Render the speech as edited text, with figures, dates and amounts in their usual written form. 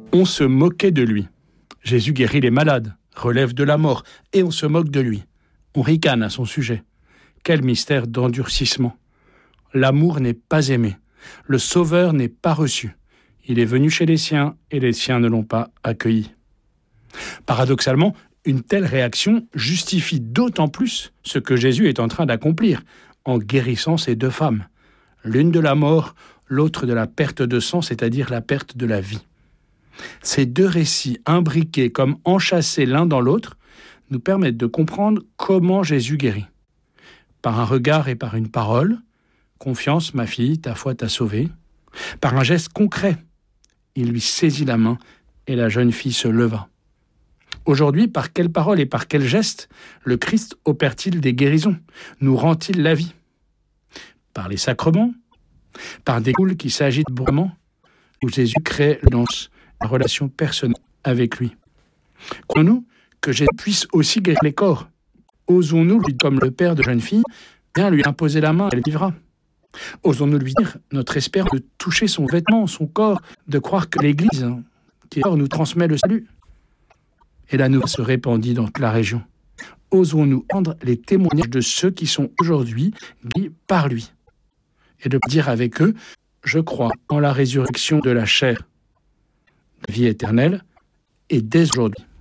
On se moquait de lui. Jésus guérit les malades, relève de la mort, et on se moque de lui. On ricane à son sujet. Quel mystère d'endurcissement. L'amour n'est pas aimé. Le Sauveur n'est pas reçu. Il est venu chez les siens, et les siens ne l'ont pas accueilli. Paradoxalement, une telle réaction justifie d'autant plus ce que Jésus est en train d'accomplir en guérissant ces deux femmes. L'une de la mort, l'autre de la perte de sang, c'est-à-dire la perte de la vie. Ces deux récits imbriqués comme enchâssés l'un dans l'autre nous permettent de comprendre comment Jésus guérit. Par un regard et par une parole, « Confiance, ma fille, ta foi t'a sauvée ». Par un geste concret, il lui saisit la main et la jeune fille se leva. Aujourd'hui, par quelle parole et par quel geste le Christ opère-t-il des guérisons? Nous rend-il la vie? Par les sacrements? Par des foules qui s'agitent bruyamment? Où Jésus crée la relation personnelle avec lui. Croyons-nous que Jésus puisse aussi guérir les corps? Osons-nous, lui, comme le père de jeune fille, bien lui imposer la main, elle vivra. Osons-nous lui dire notre espérance de toucher son vêtement, son corps, de croire que l'Église, qui est corps, nous transmet le salut. Et la nouvelle se répandit dans toute la région. Osons-nous rendre les témoignages de ceux qui sont aujourd'hui guéris par lui. Et de dire avec eux, je crois en la résurrection de la chair, la vie éternelle, et dès aujourd'hui.